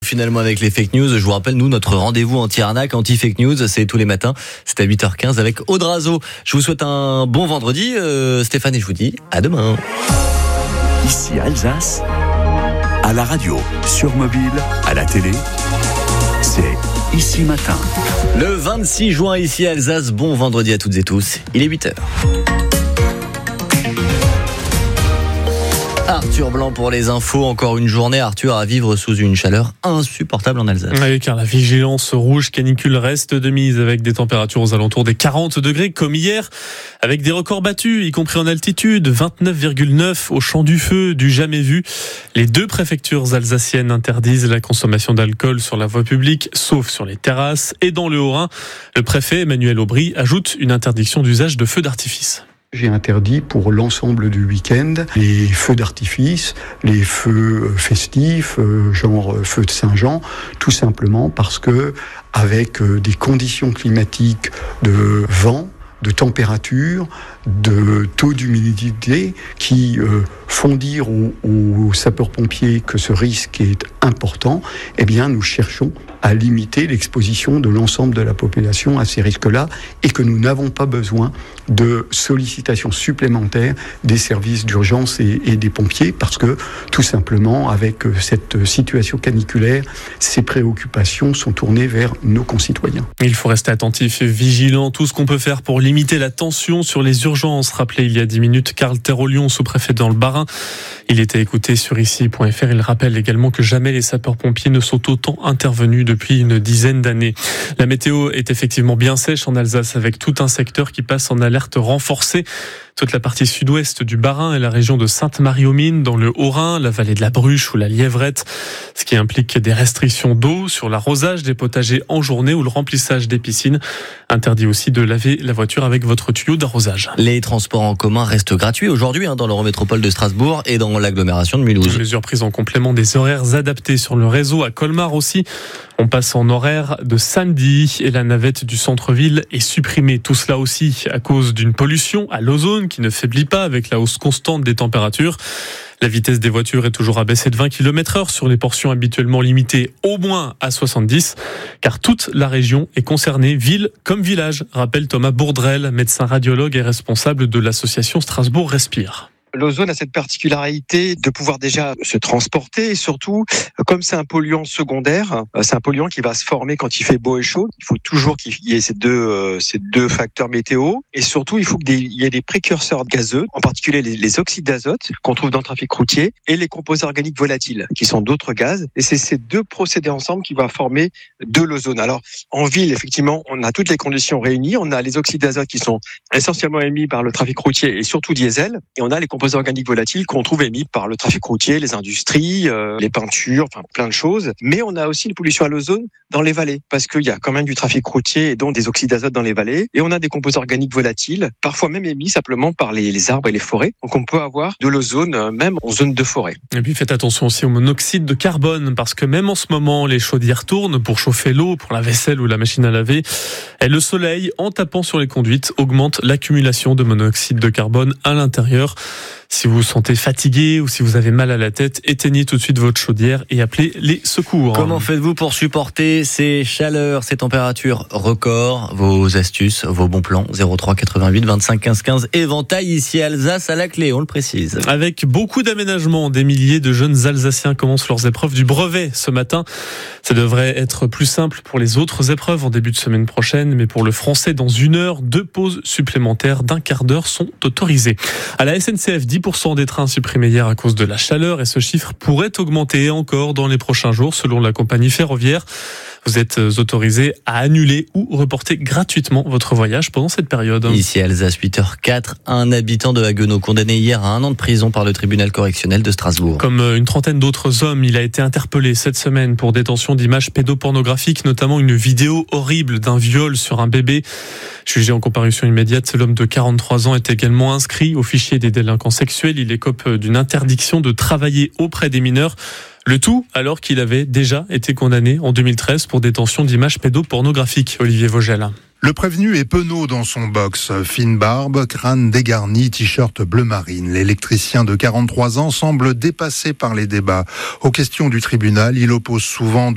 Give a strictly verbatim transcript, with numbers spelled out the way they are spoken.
finalement avec les fake news. Je vous rappelle, nous, notre rendez-vous anti-arnaque, anti-fake news, c'est tous les matins. C'est à huit heures quinze avec Audrazo. Je vous souhaite un bon vendredi, euh, Stéphane, et je vous dis à demain. Ici Alsace, à la radio, sur mobile, à la télé, c'est Ici Matin. Le vingt-six juin, ici à Alsace, bon vendredi à toutes et tous. Il est huit heures. Arthur Blanc pour les infos. Encore une journée, Arthur, à vivre sous une chaleur insupportable en Alsace. Oui, car la vigilance rouge canicule reste de mise avec des températures aux alentours des quarante degrés comme hier, avec des records battus, y compris en altitude, vingt-neuf virgule neuf au Champ du Feu, du jamais vu. Les deux préfectures alsaciennes interdisent la consommation d'alcool sur la voie publique, sauf sur les terrasses. Et dans le Haut-Rhin, le préfet Emmanuel Aubry ajoute une interdiction d'usage de feux d'artifice. J'ai interdit pour l'ensemble du week-end les feux d'artifice, les feux festifs, genre feux de Saint-Jean, tout simplement parce que avec des conditions climatiques de vent, de température, de taux d'humidité qui euh, font dire aux, aux sapeurs-pompiers que ce risque est important, eh bien nous cherchons à limiter l'exposition de l'ensemble de la population à ces risques-là et que nous n'avons pas besoin de sollicitations supplémentaires des services d'urgence et, et des pompiers parce que tout simplement avec cette situation caniculaire, ces préoccupations sont tournées vers nos concitoyens. Il faut rester attentif et vigilant. Tout ce qu'on peut faire pour limiter la tension sur les urgences. Rappelé il y a dix minutes, Carl Terrolion, sous-préfet dans le Bas-Rhin. Il était écouté sur ici point f r. Il rappelle également que jamais les sapeurs-pompiers ne sont autant intervenus depuis une dizaine d'années. La météo est effectivement bien sèche en Alsace avec tout un secteur qui passe en alerte renforcée. Toute la partie sud-ouest du Bas-Rhin et la région de Sainte-Marie-aux-Mines dans le Haut-Rhin, la vallée de la Bruche ou la Lièvrette, ce qui implique des restrictions d'eau sur l'arrosage des potagers en journée ou le remplissage des piscines. Interdit aussi de laver la voiture avec votre tuyau d'arrosage. Les transports en commun restent gratuits aujourd'hui hein, dans l'Eurométropole de Strasbourg et dans l'agglomération de Mulhouse. Mesure prise en complément des horaires adaptés sur le réseau. À Colmar aussi, on passe en horaire de samedi et la navette du centre-ville est supprimée. Tout cela aussi à cause d'une pollution à l'ozone qui ne faiblit pas avec la hausse constante des températures. La vitesse des voitures est toujours abaissée de vingt kilomètres heure sur les portions habituellement limitées au moins à soixante-dix, car toute la région est concernée, ville comme village, rappelle Thomas Bourdrel, médecin radiologue et responsable de l'association Strasbourg Respire. L'ozone a cette particularité de pouvoir déjà se transporter et surtout, comme c'est un polluant secondaire, c'est un polluant qui va se former quand il fait beau et chaud. Il faut toujours qu'il y ait ces deux, euh, ces deux facteurs météo et surtout il faut qu'il y ait des précurseurs gazeux, en particulier les, les oxydes d'azote qu'on trouve dans le trafic routier et les composés organiques volatiles qui sont d'autres gaz. Et c'est ces deux procédés ensemble qui vont former de l'ozone. Alors en ville, effectivement, on a toutes les conditions réunies. On a les oxydes d'azote qui sont essentiellement émis par le trafic routier et surtout diesel, et on a les composés organiques volatiles qu'on trouve émis par le trafic routier, les industries, euh, les peintures, enfin plein de choses. Mais on a aussi une pollution à l'ozone dans les vallées, parce qu'il y a quand même du trafic routier et donc des oxydes d'azote dans les vallées. Et on a des composés organiques volatiles, parfois même émis simplement par les, les arbres et les forêts. Donc on peut avoir de l'ozone euh, même en zone de forêt. Et puis faites attention aussi au monoxyde de carbone, parce que même en ce moment, les chaudières tournent pour chauffer l'eau, pour la vaisselle ou la machine à laver. Et le soleil, en tapant sur les conduites, augmente l'accumulation de monoxyde de carbone à l'intérieur. Si vous vous sentez fatigué ou si vous avez mal à la tête, éteignez tout de suite votre chaudière et appelez les secours. Comment faites-vous pour supporter ces chaleurs, ces températures records? Vos astuces, vos bons plans, zéro trois quatre-vingt-huit vingt-cinq quinze quinze, éventail ici à Alsace à la clé, on le précise. Avec beaucoup d'aménagements, des milliers de jeunes Alsaciens commencent leurs épreuves du brevet ce matin. Ça devrait être plus simple pour les autres épreuves en début de semaine prochaine, mais pour le français, dans une heure, deux pauses supplémentaires d'un quart d'heure sont autorisées. À la S N C F, dix pour cent des trains supprimés hier à cause de la chaleur et ce chiffre pourrait augmenter encore dans les prochains jours selon la compagnie ferroviaire. Vous êtes autorisé à annuler ou reporter gratuitement votre voyage pendant cette période. Ici à Alsace, huit heures quatre, un habitant de Haguenau condamné hier à un an de prison par le tribunal correctionnel de Strasbourg. Comme une trentaine d'autres hommes, il a été interpellé cette semaine pour détention d'images pédopornographiques, notamment une vidéo horrible d'un viol sur un bébé. Jugé en comparution immédiate, l'homme de quarante-trois ans est également inscrit au fichier des délinquants sexuels. Il écope d'une interdiction de travailler auprès des mineurs. Le tout alors qu'il avait déjà été condamné en deux mille treize pour détention d'images pédopornographiques. Olivier Vogel. Le prévenu est penaud dans son box. Fine barbe, crâne dégarni, t-shirt bleu marine. L'électricien de quarante-trois ans semble dépassé par les débats. Aux questions du tribunal, il oppose souvent